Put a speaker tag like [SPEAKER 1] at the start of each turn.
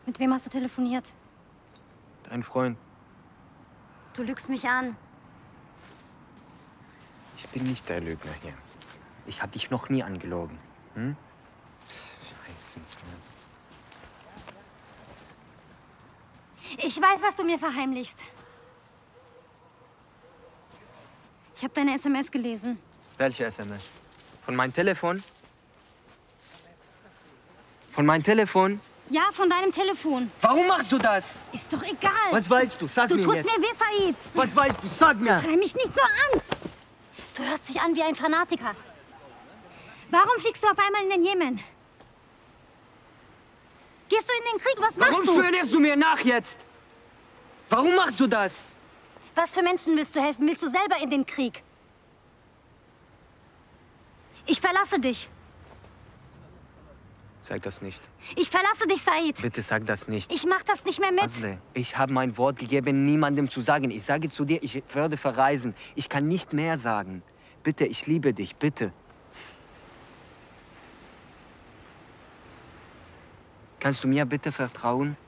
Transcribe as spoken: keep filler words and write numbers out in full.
[SPEAKER 1] Mit wem hast du telefoniert?
[SPEAKER 2] Dein Freund.
[SPEAKER 1] Du lügst mich an.
[SPEAKER 2] Ich bin nicht der Lügner hier. Ich habe dich noch nie angelogen. Hm? Scheiße.
[SPEAKER 1] Ich weiß, was du mir verheimlichst. Ich habe deine S M S gelesen.
[SPEAKER 2] Welche S M S? Von meinem Telefon? Von meinem Telefon?
[SPEAKER 1] Ja, von deinem Telefon.
[SPEAKER 2] Warum machst du das?
[SPEAKER 1] Ist doch egal.
[SPEAKER 2] Was weißt du? Sag
[SPEAKER 1] du
[SPEAKER 2] mir
[SPEAKER 1] tust
[SPEAKER 2] jetzt.
[SPEAKER 1] mir weh, Said.
[SPEAKER 2] Was weißt du? Sag mir.
[SPEAKER 1] Schrei mich nicht so an. Du hörst dich an wie ein Fanatiker. Warum fliegst du auf einmal in den Jemen? Gehst du in den Krieg? Was machst
[SPEAKER 2] Warum
[SPEAKER 1] du?
[SPEAKER 2] Warum schwörst du mir nach jetzt? Warum machst du das?
[SPEAKER 1] Was für Menschen willst du helfen? Willst du selber in den Krieg? Ich verlasse dich.
[SPEAKER 2] Sag das nicht.
[SPEAKER 1] Ich verlasse dich, Said.
[SPEAKER 2] Bitte sag das nicht.
[SPEAKER 1] Ich mach das nicht mehr mit.
[SPEAKER 2] Azle, ich habe mein Wort gegeben, niemandem zu sagen. Ich sage zu dir, ich werde verreisen. Ich kann nicht mehr sagen. Bitte, ich liebe dich, bitte. Kannst du mir bitte vertrauen?